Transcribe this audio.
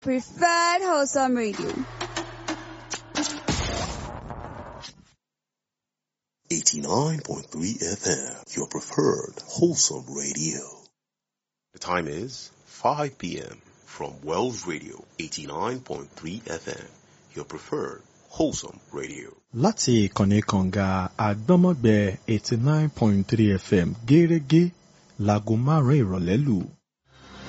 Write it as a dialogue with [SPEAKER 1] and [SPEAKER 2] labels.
[SPEAKER 1] preferred wholesome radio.
[SPEAKER 2] 89.3 FM, your preferred wholesome radio. The time is 5 p.m. from Wells Radio, 89.3 FM, your preferred wholesome radio.
[SPEAKER 3] Láti ìkànnì kànga àgbọ́mọ̀gbẹ́ 89.3 FM gẹ́rẹ́gẹ́ láago 5 ìrọ̀lẹ́ lù.